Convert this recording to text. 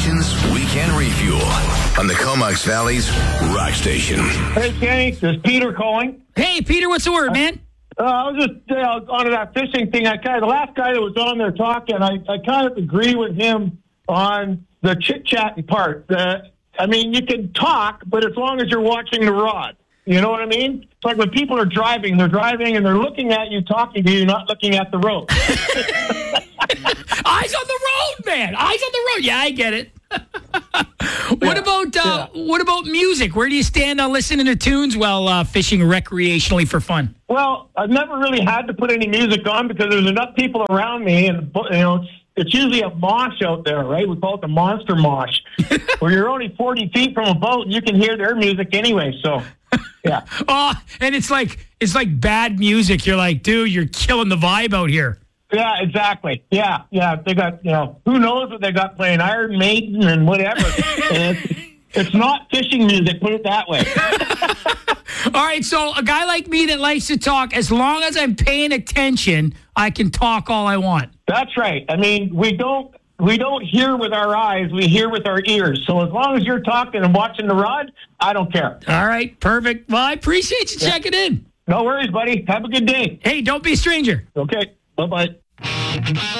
Nation's Weekend Refuel on the Comox Valley's Rock Station. Hey, Kenny, this is Peter calling. Hey, Peter, what's the word, man? I was just on that fishing thing. The last guy that was on there talking, I kind of agree with him on the chit-chatting part. I mean, you can talk, but as long as you're watching the rod. You know what I mean? It's like when people are driving and they're looking at you, talking to you, not looking at the road. Eyes on the road, man. Eyes on the road. Yeah, I get it. What about music? Where do you stand on listening to tunes while fishing recreationally for fun? Well, I've never really had to put any music on because there's enough people around me, and it's usually a mosh out there, right? We call it the monster mosh, where you're only 40 feet from a boat and you can hear their music anyway. So, yeah. Oh, and it's like bad music. You're like, dude, you're killing the vibe out here. Yeah, exactly. Yeah. They got, who knows what they got playing, Iron Maiden and whatever. And it's not fishing music, put it that way. All right, so a guy like me that likes to talk, as long as I'm paying attention, I can talk all I want. That's right. I mean, we don't hear with our eyes, we hear with our ears. So as long as you're talking and watching the rod, I don't care. All right, perfect. Well, I appreciate you checking in. No worries, buddy. Have a good day. Hey, don't be a stranger. Okay, bye-bye.